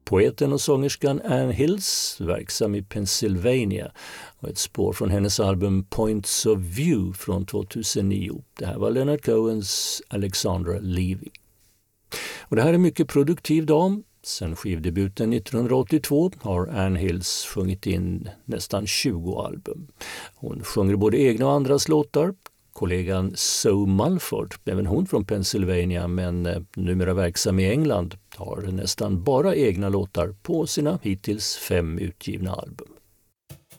Poeten och sångerskan Ann Hills, verksam i Pennsylvania, och ett spår från hennes album Points of View från 2009. Det här var Leonard Cohens Alexandra Levy. Och det här är en mycket produktiv dam. Sen skivdebuten 1982 har Ann Hills sjungit in nästan 20 album. Hon sjunger både egna och andras låtar. Kollegan Zoe Mulford, även hon från Pennsylvania men numera verksam i England, har nästan bara egna låtar på sina hittills 5 utgivna album.